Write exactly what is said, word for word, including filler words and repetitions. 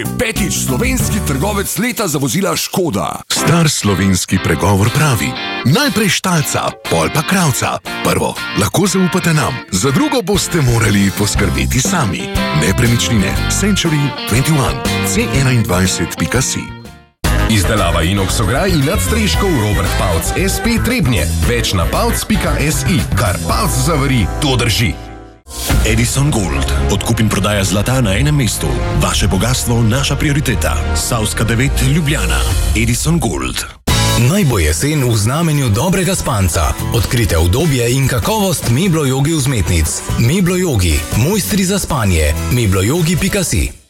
Petič, slovenski trgovec leta za vozila Škoda. Star slovenski pregovor pravi: najprej štalca, pol pa kravca. Prvo, lahko zaupate nam, za drugo boste morali poskrbeti sami. Nepremičnine Century dvajset ena, C enaindvajset pika si. Izdelava inox ograj in nadstreškov Robert Pavc es pe Trebnje. Več na pavc pika si. Kar Pavc zavari, to drži. Edison Gold. Odkup in prodaja zlata na enem mestu. Vaše bogatstvo, naša prioriteta. Savska devet, Ljubljana. Edison Gold. Naj bo jesen v znamenju dobrega spanca. Odkrite udobje in kakovost Meblo Jogi vzmetnic. Meblo Jogi, mojstri za spanje. meblo jogi pika si.